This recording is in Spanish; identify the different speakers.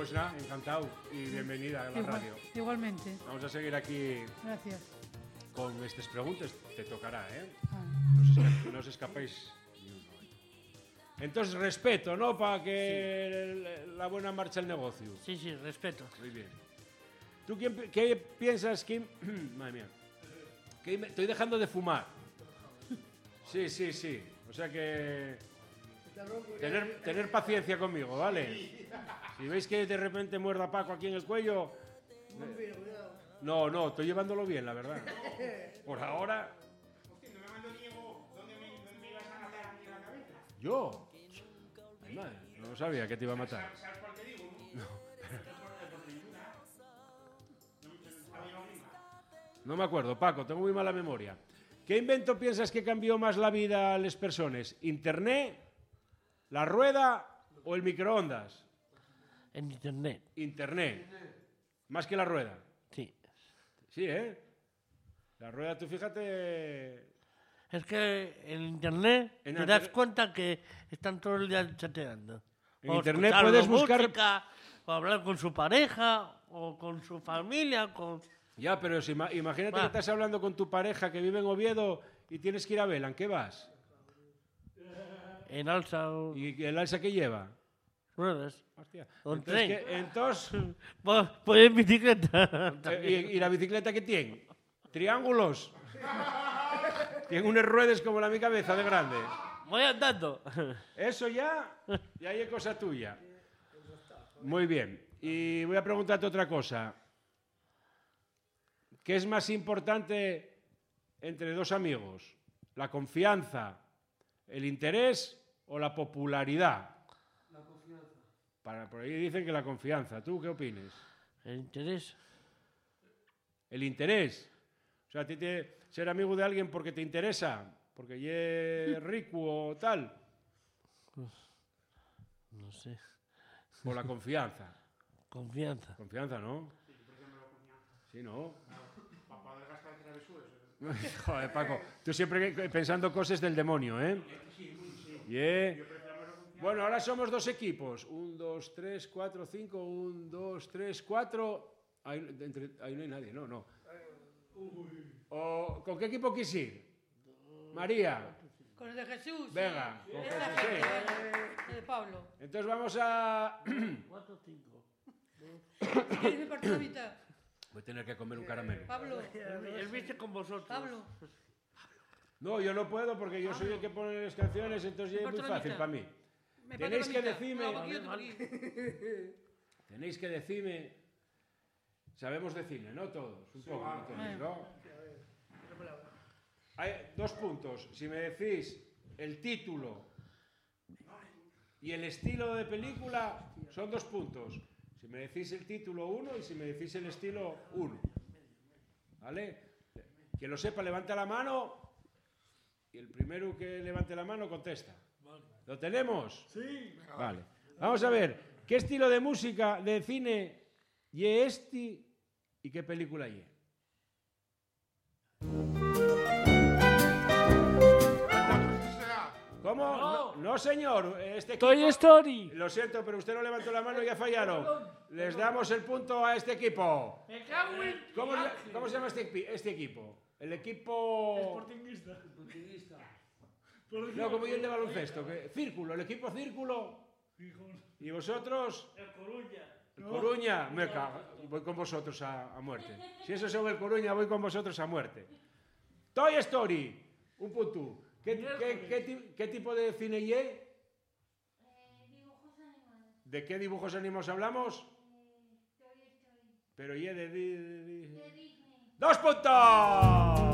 Speaker 1: Pues nada, encantado y bienvenida a la radio.
Speaker 2: Igualmente.
Speaker 1: Vamos a seguir aquí.
Speaker 2: Gracias.
Speaker 1: Con estas preguntas. Te tocará, ¿eh?
Speaker 2: Ah.
Speaker 1: No os escapéis ni un momento. Entonces, respeto, ¿no? Para que la buena marcha el negocio.
Speaker 3: Sí, respeto.
Speaker 1: Muy bien. ¿Tú qué piensas que... Madre mía. Que estoy dejando de fumar. Sí. O sea que... Tener paciencia conmigo, ¿vale? Si veis que de repente muerda a Paco aquí en el cuello... No, estoy llevándolo bien, la verdad. Por ahora...
Speaker 4: Hostia, no me mandó Diego dónde me ibas a matar a mí en la cabeza.
Speaker 1: ¿Yo? Ay, madre, no sabía que te iba a matar.
Speaker 4: ¿Sabes cuál te digo? No.
Speaker 1: No me acuerdo, Paco, tengo muy mala memoria. ¿Qué invento piensas que cambió más la vida a las personas? ¿Internet, la rueda o el microondas?
Speaker 3: En internet.
Speaker 1: Internet. Más que la rueda.
Speaker 3: Sí.
Speaker 1: Sí, ¿eh? La rueda, tú fíjate...
Speaker 3: Es que en internet te das cuenta que están todo el día chateando.
Speaker 1: En internet puedes buscar...
Speaker 3: música, o hablar con su pareja, o con su familia, con...
Speaker 1: Ya, pero si imagínate que estás hablando con tu pareja que vive en Oviedo y tienes que ir a Vela, ¿en qué vas?
Speaker 3: En alza o...
Speaker 1: ¿Y el alza qué lleva?
Speaker 3: Ruedas.
Speaker 1: Hostia.
Speaker 3: O
Speaker 1: Entonces,
Speaker 3: tren. Pues en bicicleta.
Speaker 1: ¿Y la bicicleta qué tiene? ¿Triángulos? Tiene unas ruedas como la mi cabeza de grande.
Speaker 3: Voy andando.
Speaker 1: Eso ya es cosa tuya. Muy bien. Y voy a preguntarte otra cosa. ¿Qué es más importante entre dos amigos? ¿La confianza, el interés o la popularidad?
Speaker 5: La confianza.
Speaker 1: Por ahí dicen que la confianza. ¿Tú qué opinas?
Speaker 3: El interés.
Speaker 1: El interés. O sea, a ti ser amigo de alguien porque te interesa, porque es rico o tal.
Speaker 3: No sé.
Speaker 1: O la confianza.
Speaker 3: Confianza.
Speaker 1: Confianza, ¿no? Sí, ¿no?
Speaker 4: Para poder gastar travesuras.
Speaker 1: Joder, Paco, tú siempre pensando cosas del demonio, ¿eh? Yeah. Bueno, ahora somos dos equipos. 1, 2, 3, 4, 5. 1, 2, 3, 4. Ahí no hay nadie, no. ¿Con qué equipo quieres ir? María.
Speaker 2: Con el de Jesús.
Speaker 1: Venga,
Speaker 2: sí.
Speaker 1: con
Speaker 2: Esa
Speaker 1: Jesús,
Speaker 2: gente,
Speaker 1: sí.
Speaker 2: el de Pablo.
Speaker 1: Entonces vamos a...
Speaker 3: 4 o 5.
Speaker 2: ¿Quieres mi partido mitad?
Speaker 1: Voy a tener que comer un caramelo.
Speaker 2: Pablo.
Speaker 3: El viste con vosotros.
Speaker 2: Pablo.
Speaker 1: No, yo no puedo porque yo soy el que pone las canciones, entonces ya es muy fácil para mí. Tenéis que decirme... Tenéis que decirme... Sabemos de cine, ¿no? Todos, un poco, ¿no? Hay 2 puntos. Si me decís el título y el estilo de película, son 2 puntos. Si me decís el título, 1, y si me decís el estilo, 1. ¿Vale? Quien lo sepa, levanta la mano y el primero que levante la mano contesta. ¿Lo tenemos?
Speaker 5: Sí.
Speaker 1: Vale. Vamos a ver, ¿qué estilo de música, de cine, ye este y qué película ye? ¿Cómo? No, señor. Este equipo...
Speaker 3: Toy Story.
Speaker 1: Lo siento, pero usted no levantó la mano y ya fallaron. Les damos el punto a este equipo.
Speaker 3: Me cago en...
Speaker 1: ¿Cómo se llama este equipo? El equipo...
Speaker 5: Sportingista.
Speaker 1: No, como yo el de baloncesto. Círculo, el equipo Círculo. ¿Y vosotros?
Speaker 3: El Coruña.
Speaker 1: El Coruña. Me cago. Voy con vosotros a muerte. Si eso son el Coruña, voy con vosotros a muerte. Toy Story. Un punto. ¿Qué tipo de cine y?
Speaker 6: Dibujos animados.
Speaker 1: ¿De qué dibujos animados hablamos?
Speaker 6: Toy Story.
Speaker 1: Pero y de
Speaker 6: De Disney.
Speaker 1: ¡2 puntos!